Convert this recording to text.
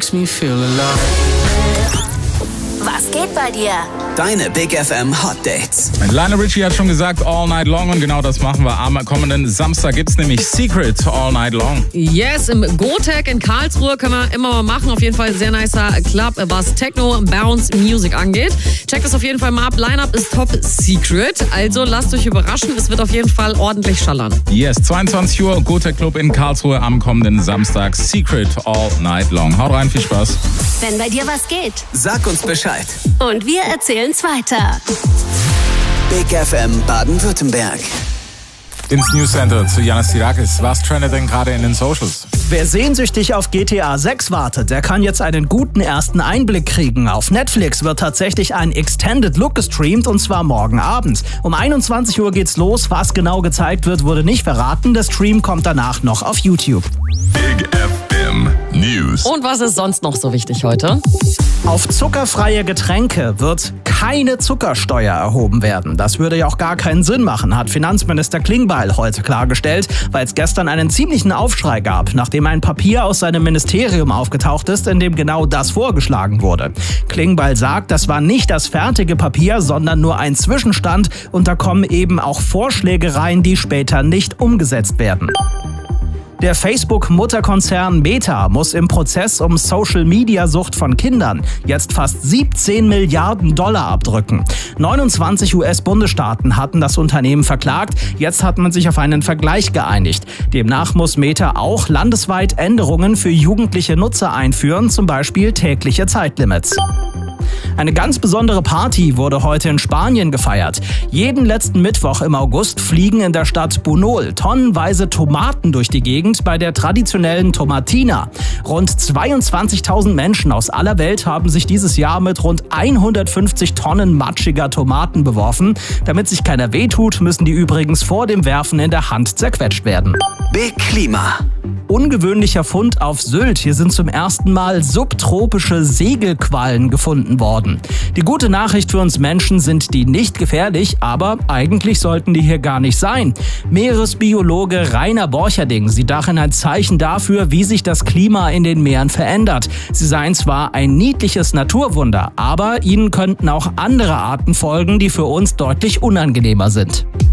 makes me feel alive. Was geht bei dir? Deine Big FM Hot Dates. Lionel Richie hat schon gesagt, all night long, und genau das machen wir. Am kommenden Samstag gibt's nämlich Secret all night long. Yes, im Gotec in Karlsruhe können wir immer mal machen. Auf jeden Fall sehr nicer Club, was Techno, Bounce, Music angeht. Checkt es auf jeden Fall mal ab. Line-Up ist top secret. Also lasst euch überraschen. Es wird auf jeden Fall ordentlich schallern. Yes, 22 Uhr, Gotec Club in Karlsruhe am kommenden Samstag. Secret all night long. Haut rein, viel Spaß. Wenn bei dir was geht. Sag uns Bescheid. Und wir erzählen's weiter. Big FM Baden-Württemberg. Ins News Center zu Janis Tirakis. Was trendet denn gerade in den Socials? Wer sehnsüchtig auf GTA 6 wartet, der kann jetzt einen guten ersten Einblick kriegen. Auf Netflix wird tatsächlich ein Extended Look gestreamt, und zwar morgen Abend. Um 21 Uhr geht's los. Was genau gezeigt wird, wurde nicht verraten. Der Stream kommt danach noch auf YouTube. Big FM News. Und was ist sonst noch so wichtig heute? Auf zuckerfreie Getränke wird keine Zuckersteuer erhoben werden. Das würde ja auch gar keinen Sinn machen, hat Finanzminister Klingbeil heute klargestellt, weil es gestern einen ziemlichen Aufschrei gab, nachdem ein Papier aus seinem Ministerium aufgetaucht ist, in dem genau das vorgeschlagen wurde. Klingbeil sagt, das war nicht das fertige Papier, sondern nur ein Zwischenstand, und da kommen eben auch Vorschläge rein, die später nicht umgesetzt werden. Der Facebook-Mutterkonzern Meta muss im Prozess um Social-Media-Sucht von Kindern jetzt fast 17 Milliarden Dollar abdrücken. 29 US-Bundesstaaten hatten das Unternehmen verklagt. Jetzt hat man sich auf einen Vergleich geeinigt. Demnach muss Meta auch landesweit Änderungen für jugendliche Nutzer einführen, zum Beispiel tägliche Zeitlimits. Eine ganz besondere Party wurde heute in Spanien gefeiert. Jeden letzten Mittwoch im August fliegen in der Stadt Bunol tonnenweise Tomaten durch die Gegend bei der traditionellen Tomatina. Rund 22.000 Menschen aus aller Welt haben sich dieses Jahr mit rund 150 Tonnen matschiger Tomaten beworfen. Damit sich keiner wehtut, müssen die übrigens vor dem Werfen in der Hand zerquetscht werden. Big Klima. Ungewöhnlicher Fund auf Sylt. Hier sind zum ersten Mal subtropische Segelquallen gefunden worden. Die gute Nachricht für uns Menschen sind die nicht gefährlich, aber eigentlich sollten die hier gar nicht sein. Meeresbiologe Rainer Borcherding sieht darin ein Zeichen dafür, wie sich das Klima in den Meeren verändert. Sie seien zwar ein niedliches Naturwunder, aber ihnen könnten auch andere Arten folgen, die für uns deutlich unangenehmer sind.